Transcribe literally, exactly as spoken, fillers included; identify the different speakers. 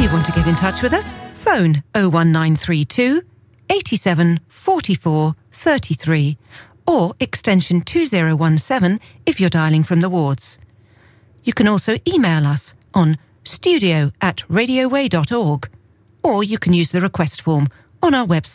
Speaker 1: you want to get in touch with us, phone oh one nine three two, eighty-seven, forty-four, thirty-three or extension two oh one seven if you're dialling from the wards. You can also email us on studio at radioway dot org, or you can use the request form on our website.